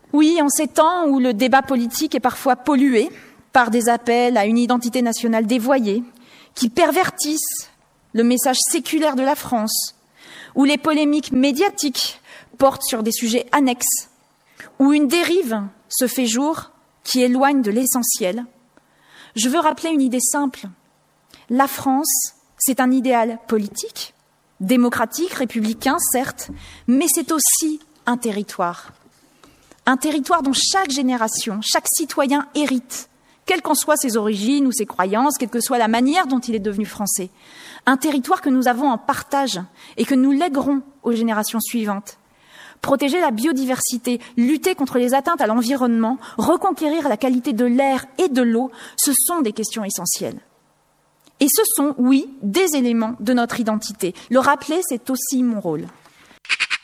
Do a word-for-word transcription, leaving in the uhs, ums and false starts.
Oui, en ces temps où le débat politique est parfois pollué par des appels à une identité nationale dévoyée, qui pervertissent le message séculaire de la France, où les polémiques médiatiques portent sur des sujets annexes, où une dérive se fait jour qui éloigne de l'essentiel, je veux rappeler une idée simple. La France, c'est un idéal politique, démocratique, républicain, certes, mais c'est aussi un territoire. Un territoire dont chaque génération, chaque citoyen hérite, quelles qu'en soient ses origines ou ses croyances, quelle que soit la manière dont il est devenu français. Un territoire que nous avons en partage et que nous lèguerons aux générations suivantes. Protéger la biodiversité, lutter contre les atteintes à l'environnement, reconquérir la qualité de l'air et de l'eau, ce sont des questions essentielles. Et ce sont, oui, des éléments de notre identité. Le rappeler, c'est aussi mon rôle.